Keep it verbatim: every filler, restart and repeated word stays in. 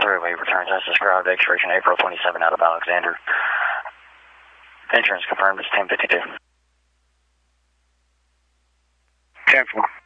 three-way returns as described, expiration April twenty-seventh out of Alexander. Insurance confirmed, it's ten fifty-two. ten four.